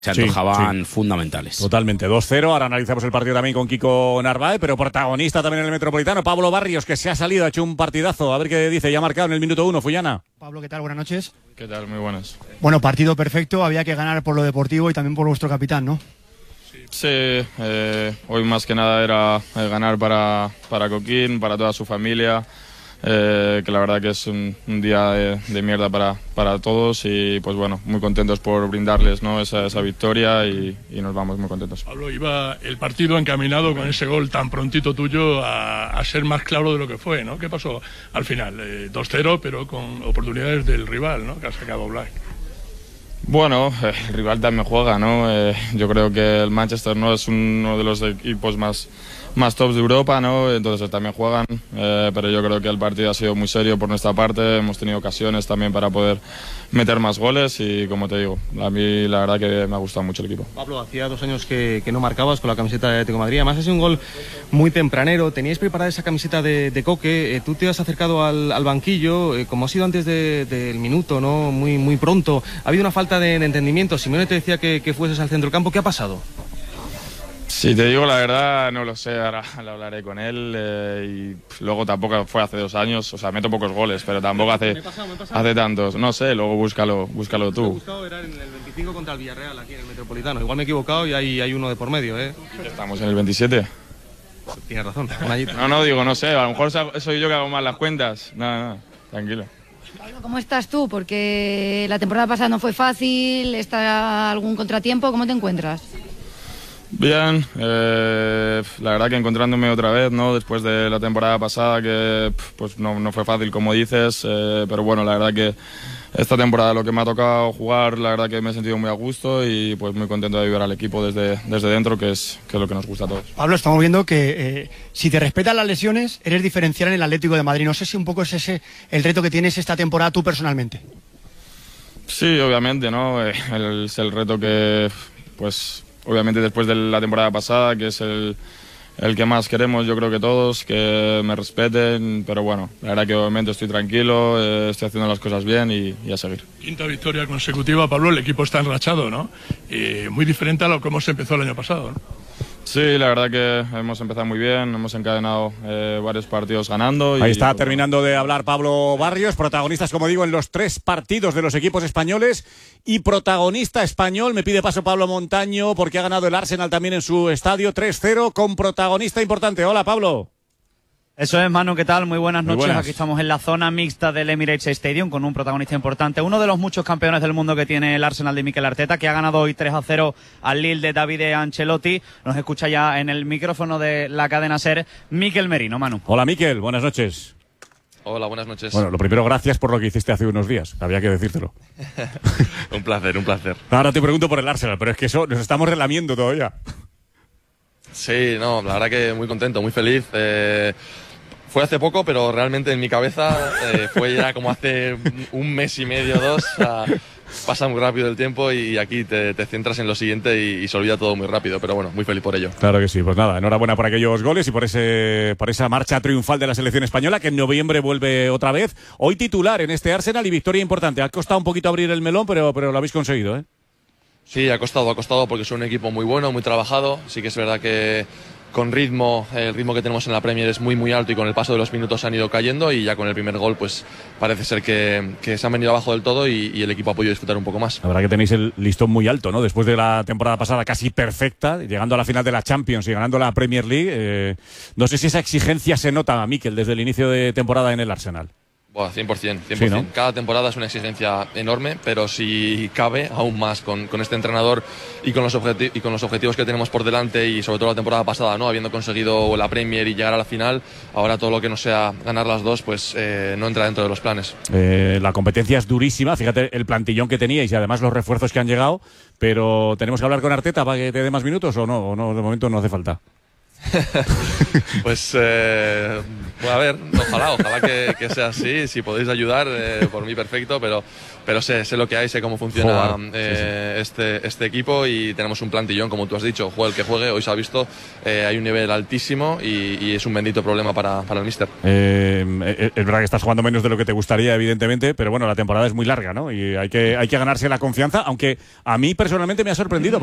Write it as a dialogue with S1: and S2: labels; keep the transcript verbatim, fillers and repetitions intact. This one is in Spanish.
S1: se antojaban
S2: sí, sí.
S1: fundamentales.
S2: Totalmente, dos cero. Ahora analizamos el partido también con Kiko Narváez, pero protagonista también en el Metropolitano, Pablo Barrios, que se ha salido, ha hecho un partidazo. A ver qué dice, ya ha marcado en el minuto uno, Fullana.
S3: Pablo, ¿qué tal? Buenas noches.
S4: ¿Qué tal? Muy buenas.
S3: Bueno, partido perfecto, había que ganar por lo deportivo y también por vuestro capitán, ¿no?
S4: Sí, eh, hoy más que nada era eh, ganar para, para Coquín, para toda su familia. Eh, que la verdad que es un, un día de, de mierda para, para todos y pues bueno, muy contentos por brindarles, ¿no? esa, esa victoria y, y nos vamos muy contentos.
S5: Pablo, iba el partido encaminado con ese gol tan prontito tuyo a, a ser más claro de lo que fue, ¿no? ¿Qué pasó al final? Eh, dos cero, pero con oportunidades del rival, ¿no? Que ha sacado Black.
S4: Bueno, eh, el rival también juega, ¿no? Eh, yo creo que el Manchester no es uno de los equipos más más tops de Europa, ¿no? Entonces también juegan, eh, pero yo creo que el partido ha sido muy serio por nuestra parte, hemos tenido ocasiones también para poder meter más goles y como te digo, a mí la verdad que me ha gustado mucho el equipo.
S6: Pablo, hacía dos años que, que no marcabas con la camiseta de Atlético de Madrid, además ha sido un gol muy tempranero, teníais preparada esa camiseta de, de Coque, eh, tú te has acercado al, al banquillo, eh, como ha sido antes del de, de minuto, ¿no? Muy, muy pronto, ha habido una falta de, de entendimiento, Simeone te decía que, que fueses al centrocampo, ¿qué ha pasado?
S4: Si te digo la verdad, no lo sé, ahora lo hablaré con él eh, y pff, luego tampoco fue hace dos años, o sea, meto pocos goles, pero tampoco hace,
S6: me he pasado, me he pasado.
S4: hace tantos, no sé, luego búscalo, búscalo tú.
S6: Me he buscado, era en el veinticinco contra el Villarreal, aquí en el Metropolitano, igual me he equivocado y hay, hay uno de por medio, ¿eh?
S4: Estamos en el veintisiete.
S6: Tienes razón.
S4: No, no, digo, no sé, a lo mejor soy yo que hago mal las cuentas, no, no, tranquilo.
S7: ¿Cómo estás tú? Porque la temporada pasada no fue fácil, ¿está algún contratiempo? ¿Cómo te encuentras?
S4: Bien, eh, la verdad que encontrándome otra vez, ¿no? Después de la temporada pasada que pues no, no fue fácil como dices, eh, pero bueno, la verdad que esta temporada lo que me ha tocado jugar, la verdad que me he sentido muy a gusto y pues muy contento de ayudar al equipo desde, desde dentro, que es, que es lo que nos gusta a todos.
S3: Pablo, estamos viendo que eh, si te respetan las lesiones, eres diferencial en el Atlético de Madrid. No sé si un poco es ese el reto que tienes esta temporada tú personalmente.
S4: Sí, obviamente, ¿no? Eh, el, es el reto que, pues, obviamente después de la temporada pasada, que es el, el que más queremos, yo creo que todos, que me respeten, pero bueno, la verdad que obviamente estoy tranquilo, eh, estoy haciendo las cosas bien y, y a seguir.
S5: Quinta victoria consecutiva, Pablo, el equipo está enrachado, ¿no? Eh, muy diferente a lo como se empezó el año pasado, ¿no?
S4: Sí, la verdad que hemos empezado muy bien, hemos encadenado eh, varios partidos ganando. Y,
S2: Ahí está
S4: pues,
S2: terminando de hablar Pablo Barrios, protagonistas, como digo, en los tres partidos de los equipos españoles y protagonista español, me pide paso Pablo Montaño porque ha ganado el Arsenal también en su estadio tres cero con protagonista importante. Hola, Pablo.
S8: Eso es, Manu, ¿qué tal? Muy buenas
S2: Muy
S8: noches.
S2: buenas.
S8: Aquí estamos en la zona mixta del Emirates Stadium con un protagonista importante, uno de los muchos campeones del mundo que tiene el Arsenal de Mikel Arteta, que ha ganado hoy tres a cero al Lille de Davide Ancelotti. Nos escucha ya en el micrófono de la cadena SER, Mikel Merino. Manu.
S2: Hola, Mikel, buenas noches.
S9: Hola, buenas noches.
S2: Bueno, lo primero, gracias por lo que hiciste hace unos días. Había que decírtelo.
S9: Un placer, un placer.
S2: Ahora te pregunto por el Arsenal, pero es que eso nos estamos relamiendo todavía.
S9: Sí, no, la verdad que muy contento, muy feliz. Eh, fue hace poco, pero realmente en mi cabeza eh, fue ya como hace un mes y medio, dos. O sea, pasa muy rápido el tiempo y aquí te, te centras en lo siguiente y, y se olvida todo muy rápido, pero bueno, muy feliz por ello.
S2: Claro que sí, pues nada, enhorabuena por aquellos goles y por ese por esa marcha triunfal de la selección española que en noviembre vuelve otra vez. Hoy titular en este Arsenal y victoria importante. Ha costado un poquito abrir el melón, pero, pero lo habéis conseguido, ¿eh?
S9: Sí, ha costado, ha costado porque es un equipo muy bueno, muy trabajado. Sí que es verdad que con ritmo, el ritmo que tenemos en la Premier es muy muy alto y con el paso de los minutos han ido cayendo y ya con el primer gol pues parece ser que, que se han venido abajo del todo y, y el equipo ha podido disfrutar un poco más.
S2: La verdad que tenéis el listón muy alto, ¿no? Después de la temporada pasada casi perfecta, llegando a la final de la Champions y ganando la Premier League, eh, no sé si esa exigencia se nota, Mikel, desde el inicio de temporada en el Arsenal.
S9: Buah, cien por ciento, cien por ciento. Sí, ¿no? Cada temporada es una exigencia enorme, pero si cabe, aún más con, con este entrenador y con, los objeti- y con los objetivos que tenemos por delante y sobre todo la temporada pasada, ¿no? Habiendo conseguido la Premier y llegar a la final, ahora todo lo que no sea ganar las dos, pues eh, no entra dentro de los planes.
S2: Eh, la competencia es durísima, fíjate el plantillón que teníais y además los refuerzos que han llegado, pero ¿tenemos que hablar con Arteta para que te dé más minutos o no? ¿O no? De momento no hace falta.
S9: Pues, eh, bueno, a ver, ojalá, ojalá que, que sea así. Si podéis ayudar, eh, por mí perfecto, pero, pero sé, sé lo que hay, sé cómo funciona eh, sí, sí. Este, este equipo y tenemos un plantillón, como tú has dicho, juegue el que juegue, hoy se ha visto, eh, hay un nivel altísimo y, y es un bendito problema para, para el míster.
S2: Eh, es verdad que estás jugando menos de lo que te gustaría, evidentemente, pero bueno, la temporada es muy larga, ¿no? Y hay que, hay que ganarse la confianza, aunque a mí personalmente me ha sorprendido.